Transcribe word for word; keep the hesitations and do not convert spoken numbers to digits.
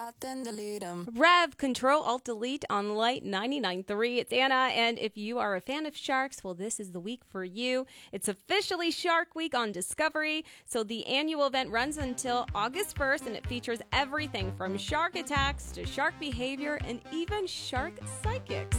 out, then delete them. Rev, Control, Alt, Delete on Light ninety-nine point three. It's Anna, and if you are a fan of sharks, well, this is the week for you. It's officially Shark Week on Discovery, so the annual event runs until August first, and it features everything from shark attacks to shark behavior and even shark psychics.